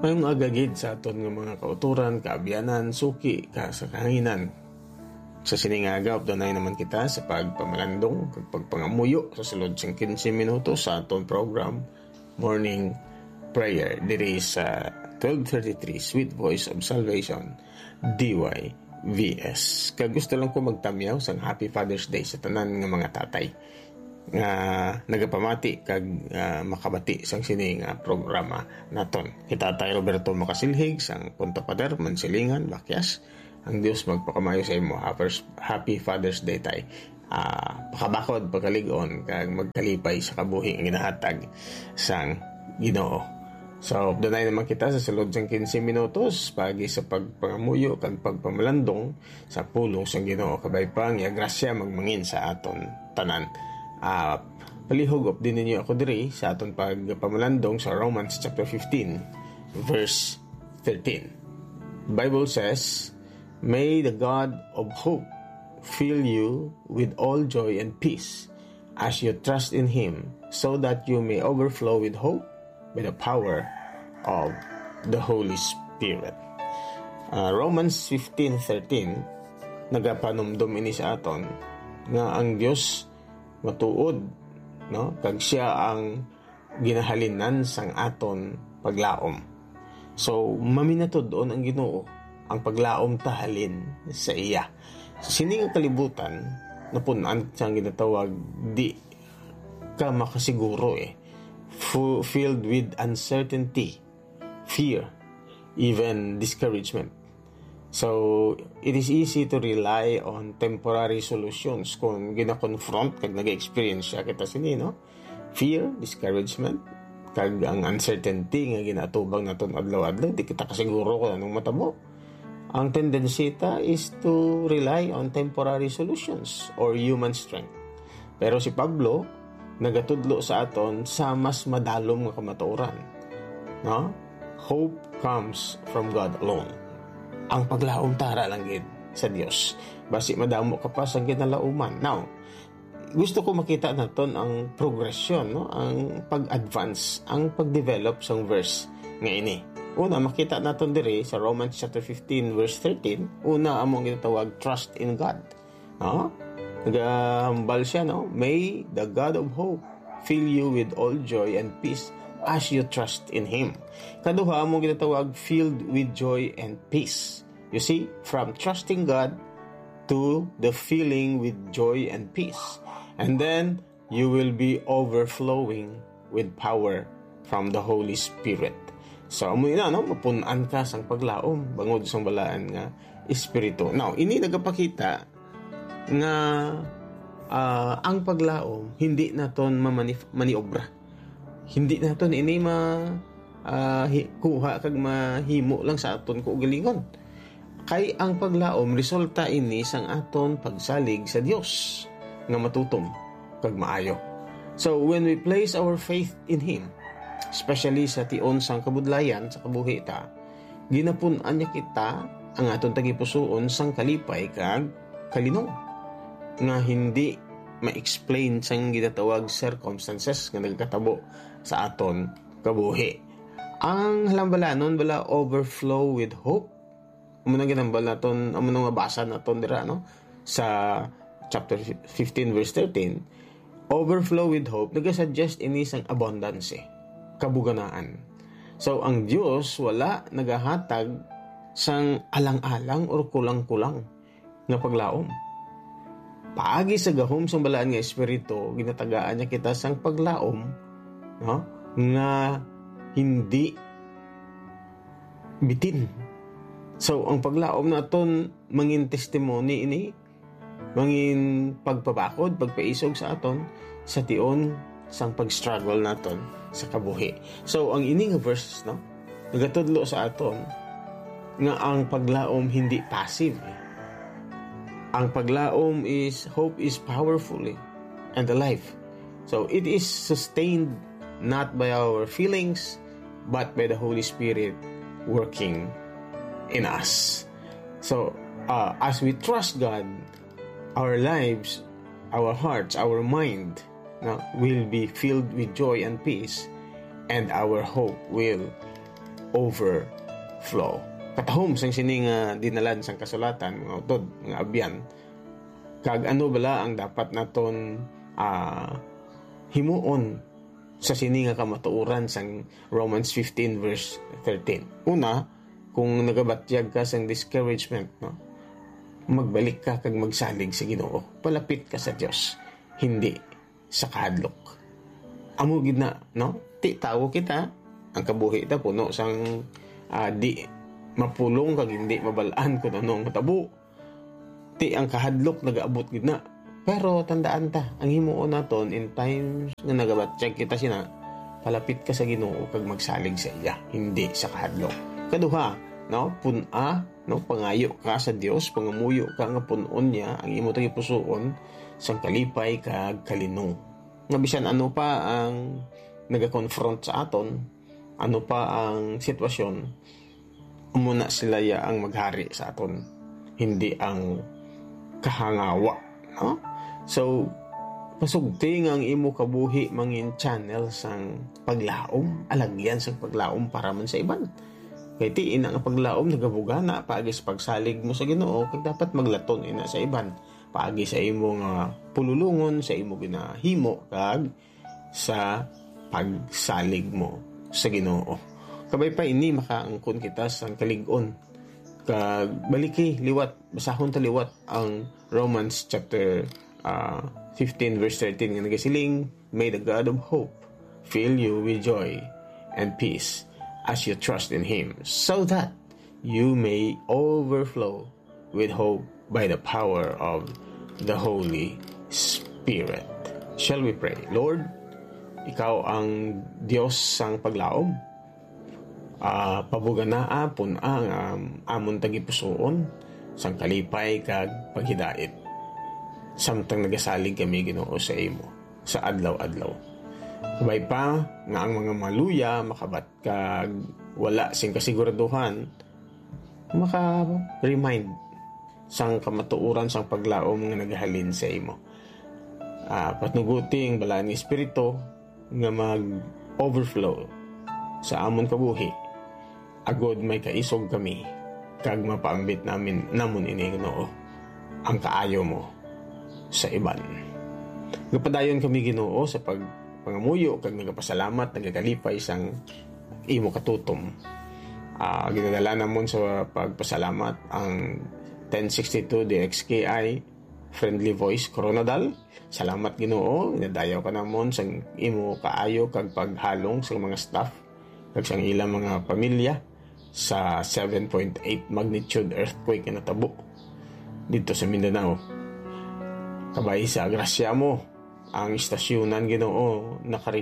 Payong agagid sa aton nga mga kauturan, kaabyanan, suki, sa kahanginan. Sa siningagaw, doon naman kita sa pagpamalandong, pagpangamuyo sa sulod siyang 15 minutos sa aton program, Morning Prayer. Diri sa 1233 Sweet Voice of Salvation, DYVS. Kagusto lang ko magtamyaw sa Happy Father's Day sa tanan nga mga tatay nga nagapamati kag makabati sang sini nga programa naton. Kita tayo Roberto Makasilhig sang Punta Pader, Mansilingan, Bakyas. Ang Dios magpakamayo sa imo. Happy Father's Day tay. Pakabakod, pagkaligon kag magkalipay sa kabuhi ang ginahatag sang Ginoo. So, danay naman kita sa sulod sang 15 minutos pagi sa pagpangamuyo kag pagpamalandong sa pulong sang Ginoo. Kabay pang ya grasya magmangin sa aton tanan. Palihog din ninyo ako diri sa aton pagpamalandong sa Romans chapter 15 verse 13. Bible says, "May the God of hope fill you with all joy and peace as you trust in Him, so that you may overflow with hope by the power of the Holy Spirit." Romans 15:13 nagapanumdum ini sa aton nga ang Dios matuod, no, kag siya ang ginahalinan sang aton paglaom. So maminatod doon ang Ginoo ang paglaom tahalin sa iya. Sini nga kalibutan napunan siyang ginatawag di ka makasiguro filled with uncertainty, fear, even discouragement. So, it is easy to rely on temporary solutions kung gina-confront kag nag-experience siya kita sini, no? Fear, discouragement, kag ang uncertainty nga ginatubang naton adlaw-adlaw, di kita kasiguro kung anong matabo. Ang tendency ta is to rely on temporary solutions or human strength. Pero si Pablo nagatudlo sa aton sa mas madalom nga kamatuoran, no? Hope comes from God alone. Ang paglaom tara lang gid sa Dios. Basi madamo ka pa sa ginalauman. Now, gusto ko makita naton ang progression, no? Ang pag-advance, ang pag-develop sang verse nga ini. Una, makita naton diri sa Romans chapter 15 verse 13. Una, among ginatawag trust in God. No? Nagahambal siya, no? May the God of hope fill you with all joy and peace as you trust in Him. Kaduha, among ginatawag filled with joy and peace. You see, from trusting God to the feeling with joy and peace. And then, you will be overflowing with power from the Holy Spirit. So, amo na, no? Mapunan ka sang paglaom, bangod sang balaan nga espiritu. Now, ini nagapakita nga ang paglaom, hindi naton maniobra. Hindi naton ini kuha kag mahimo lang sa aton kaugalingon. Kay ang paglaom resulta ini sang aton pagsalig sa Dios nga matutom kag maayo. So when we place our faith in Him, especially sa tion sang kabudlayan sa kabuhi ta, ginapun-an niya kita ang aton tagipusoon sang kalipay kag kalinong nga hindi ma-explain sang ginatawag circumstances nga nagkatabo sa aton kabuhi. Ang halambalanon bala overflow with hope. Amo nang ginambal naton, amo nang mabasa naton dira, no, sa chapter 15 verse 13. Overflow with hope nagasuggest ini sang abundance, kabuganaan. So ang Dios wala nagahatag sang alang-alang or kulang-kulang nga paglaom. Paagi sa gahom sang balaan nga espiritu, ginatagaan niya kita sang paglaom, no, nga hindi bitin. So ang paglaom naton mangin testimony ini, mangin pagpabakod, pagpaisog sa aton sa tion sang pag-struggle naton sa kabuhi. So ang ini nga verses, no, nagatudlo sa aton nga ang paglaom hindi passive. Ang paglaom is, hope is powerful and alive. So it is sustained not by our feelings, but by the Holy Spirit working in us. So as we trust God, our lives, our hearts, our mind will be filled with joy and peace, and our hope will overflow. Katahom sang sini nga dinalan sang kasulatan mga utod nga abyan. Kag ano bala ang dapat naton himuon sa sini nga kamatuoran sang Romans 15 verse 13. Una, kung nagabatyag ka sang discouragement, no, magbalik ka kag magsalig sa Ginoo. Palapit ka sa Dios, hindi sa kahadlok. Amo gid na, no? Ti tawo kita, ang kabuhi ta puno sang di mapulong kag hindi mabalaan kun anong matabo. Ti ang kahadlok nagaabot gid na. Pero tandaan ta, ang himuon naton in times nga nagabatyag kita sina, palapit ka sa Ginoo kag magsalig sa iya, hindi sa kahadlok. Kaduha, no, puna, no, pangayo ka sa Dios, pangamuyo ka nga punon niya ang imo tang ipusoon sang kalipay kag kalinong. Nga bisan ano pa ang nagakonfront sa aton, ano pa ang sitwasyon, umuna sila ya ang maghari sa aton, hindi ang kahangawa, no? So pasugting ang imo kabuhi mangin channel sang paglaom, alagyan sang paglaom para man sa iban. Kay ti ina nga paglaom nagabugana paagi sa pagsalig mo sa Ginoo, kag dapat maglaton ina sa iban paagi sa imo nga pululungon, sa imo ginahimo kag sa pagsalig mo sa Ginoo. Kabay pa ini makaangkon kita sang kalig-on. Kag baliki liwat, basahon ta liwat ang Romans chapter 15 verse 13 nga nagasiling, may the God of hope fill you with joy and peace as you trust in Him, so that you may overflow with hope by the power of the Holy Spirit. Shall we pray? Lord, Ikaw ang Diyos sang paglaom. Pabuganaa pun ang amon tagipusoon sang kalipay kag paghidait. Samtang nagasalig kami Ginoo sa imo sa adlaw-adlaw. Kabay pa nga ang mga maluya makabat kag wala sing kasiguraduhan, maka-remind sang kamatuoran sang paglaom nga nagahalin sa imo. Patnuguting balaan ng Espiritu nga mag-overflow sa amon kabuhi, agod may kaisog kami kag mapaambit namon ini Ginoo ang kaayo mo sa iban. Gapadayon kami Ginoo sa pangamuyo kag nagapasalamat, nagakalipay sang imo katutom. Ginadala namon sa pagpasalamat ang 1062 DXKI Friendly Voice Coronadal. Salamat Ginoo, nadayaw ka namon sang imo kaayo kag paghalong sa mga staff kag sang ilang mga pamilya sa 7.8 magnitude earthquake na natabo dito sa Mindanao. Kabay sa grasya mo, ang istasyonan Ginoo